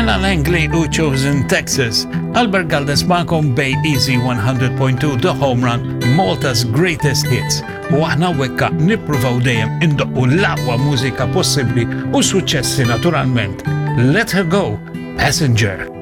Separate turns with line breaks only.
Mela Langley u Chosen Texas. Albert Galdes ma'kom Bay Easy 100.2 The Home Run, Malta's Greatest Hits. U aħna wekka nippruvaw dejjem indoqqu l-aqwa mużika possibbli u suċċessi naturalment. Let Her Go, Passenger.